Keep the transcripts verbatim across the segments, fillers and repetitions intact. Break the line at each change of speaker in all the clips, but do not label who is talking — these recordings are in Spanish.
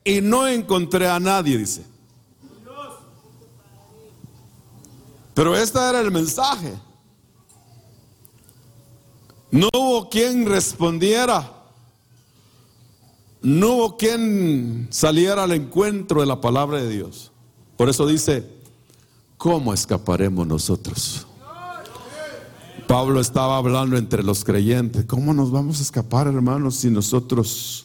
y no encontré a nadie, dice. Pero este era el mensaje. No hubo quien respondiera. No hubo quien saliera al encuentro de la palabra de Dios. Por eso dice, ¿cómo escaparemos nosotros? Pablo estaba hablando entre los creyentes. ¿Cómo nos vamos a escapar, hermanos, si nosotros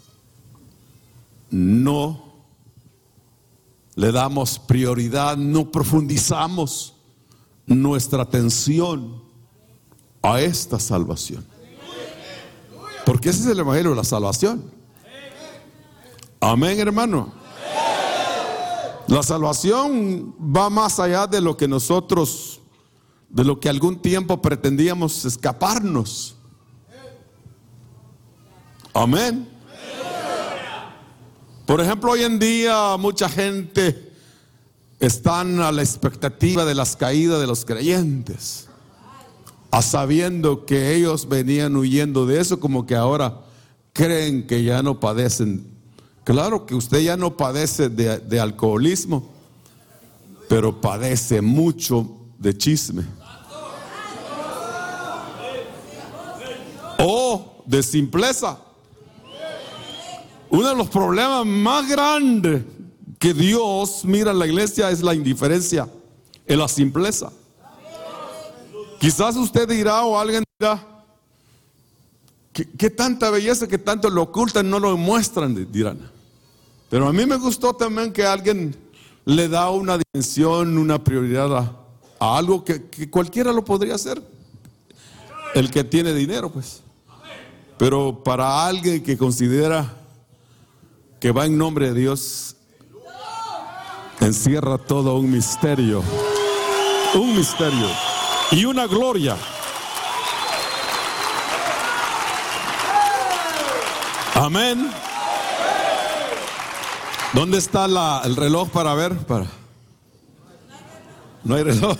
no le damos prioridad, no profundizamos nuestra atención a esta salvación? Porque ese es el evangelio de la salvación. Amén, hermano. La salvación va más allá de lo que nosotros, de lo que algún tiempo pretendíamos escaparnos. Amén. Por ejemplo, hoy en día mucha gente están a la expectativa de las caídas de los creyentes, a sabiendo que ellos venían huyendo de eso, como que ahora creen que ya no padecen. Claro que usted ya no padece de, de alcoholismo, pero padece mucho de chisme o de simpleza. Uno de los problemas más grandes que Dios mira en la iglesia es la indiferencia, en la simpleza. Quizás usted dirá o alguien dirá, ¿qué, qué tanta belleza, que tanto lo ocultan, no lo muestran? Dirán. Pero a mí me gustó también que alguien le da una dimensión, una prioridad a, a algo que, que cualquiera lo podría hacer. El que tiene dinero, pues. Pero para alguien que considera que va en nombre de Dios, encierra todo un misterio. Un misterio y una gloria. Amén. ¿Dónde está la, el reloj para ver? Para... No hay reloj.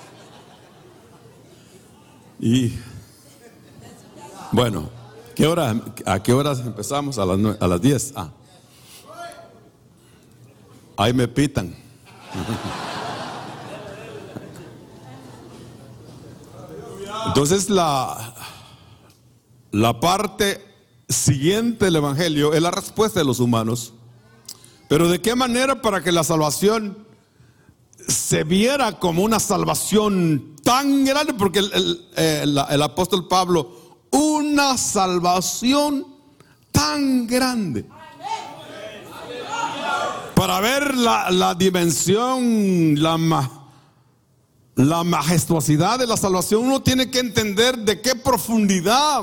Y bueno, ¿qué hora, ¿a qué horas empezamos? A las, nueve, a las diez. Ah. Ahí me pitan. Entonces la, la parte siguiente del evangelio es la respuesta de los humanos. Pero ¿de qué manera para que la salvación se viera como una salvación tan grande? Porque el, el, el, el apóstol Pablo, una salvación tan grande. Para ver la, la dimensión, la, la majestuosidad de la salvación, uno tiene que entender de qué profundidad,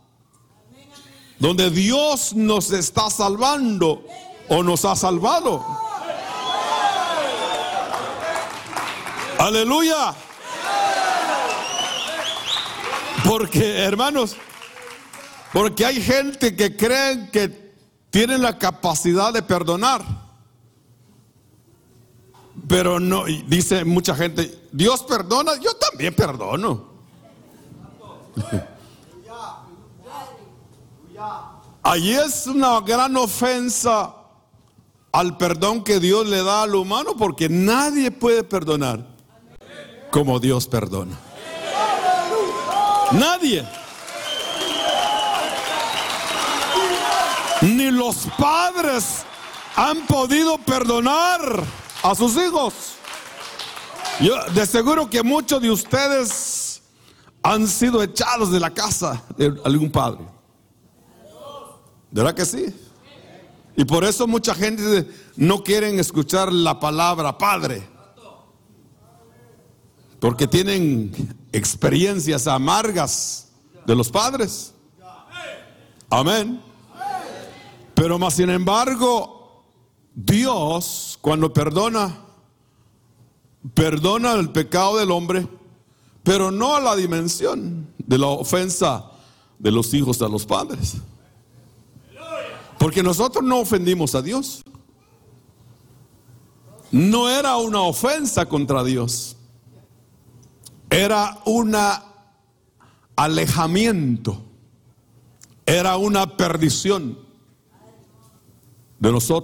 donde Dios nos está salvando o nos ha salvado. Aleluya. Porque, hermanos, porque hay gente que cree que tienen la capacidad de perdonar, pero no, dice mucha gente, Dios perdona, yo también perdono. Allí es una gran ofensa al perdón que Dios le da al humano, porque nadie puede perdonar como Dios perdona. Nadie. Ni los padres han podido perdonar a sus hijos. Yo, de seguro que muchos de ustedes han sido echados de la casa de algún padre. ¿Verdad que sí? Y por eso mucha gente no quiere escuchar la palabra padre, porque tienen experiencias amargas de los padres. Amén. Pero más sin embargo, Dios, cuando perdona, perdona el pecado del hombre, pero no a la dimensión de la ofensa de los hijos a los padres. Porque nosotros no ofendimos a Dios. No era una ofensa contra Dios. Era un alejamiento. Era una perdición de nosotros.